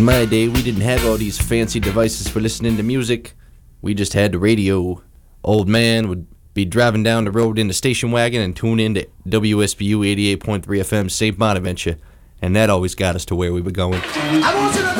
In my day, we didn't have all these fancy devices for listening to music. We just had the radio. Old man would be driving down the road in the station wagon and tune in to WSBU 88.3 FM St. Bonaventure, and that always got us to where we were going. I want you to